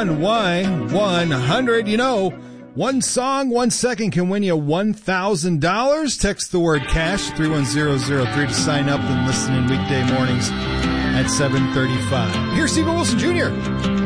888-201-Y100. You know, one song, 1 second can win you $1,000. Text the word cash 31003 to sign up and listen in weekday mornings at 7:35. Here's Stephen Wilson Jr.